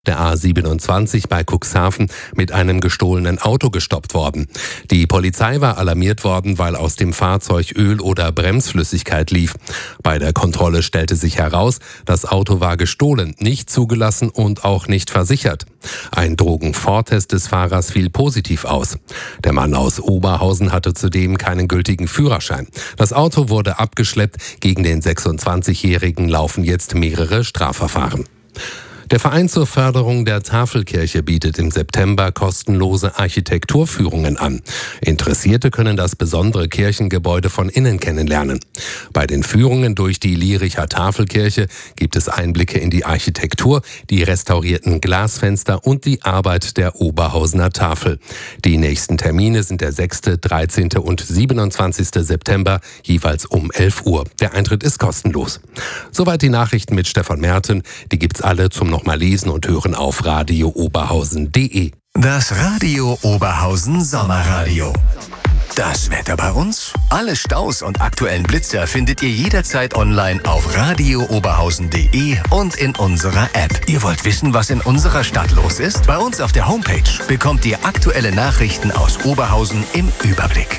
Der A27 bei Cuxhaven mit einem gestohlenen Auto gestoppt worden. Die Polizei war alarmiert worden, weil aus dem Fahrzeug Öl oder Bremsflüssigkeit lief. Bei der Kontrolle stellte sich heraus, das Auto war gestohlen, nicht zugelassen und auch nicht versichert. Ein Drogenvortest des Fahrers fiel positiv aus. Der Mann aus Oberhausen hatte zudem keinen gültigen Führerschein. Das Auto wurde abgeschleppt. Gegen den 26-Jährigen laufen jetzt mehrere Strafverfahren. Der Verein zur Förderung der Tafelkirche bietet im September kostenlose Architekturführungen an. Interessierte können das besondere Kirchengebäude von innen kennenlernen. Bei den Führungen durch die Liericher Tafelkirche gibt es Einblicke in die Architektur, die restaurierten Glasfenster und die Arbeit der Oberhausener Tafel. Die nächsten Termine sind der 6., 13. und 27. September, jeweils um 11 Uhr. Der Eintritt ist kostenlos. Soweit die Nachrichten mit Stefan Merten. Die gibt's alle zum noch mal lesen und hören auf radiooberhausen.de. Das Radio Oberhausen Sommerradio. Das Wetter bei uns? Alle Staus und aktuellen Blitzer findet ihr jederzeit online auf radiooberhausen.de und in unserer App. Ihr wollt wissen, was in unserer Stadt los ist? Bei uns auf der Homepage bekommt ihr aktuelle Nachrichten aus Oberhausen im Überblick.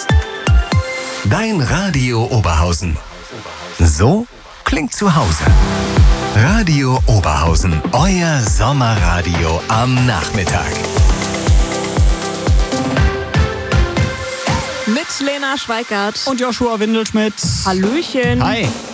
Dein Radio Oberhausen. So klingt zu Hause. Radio Oberhausen, euer Sommerradio am Nachmittag. Mit Lena Schweikart und Joshua Windelschmidt. Hallöchen. Hi.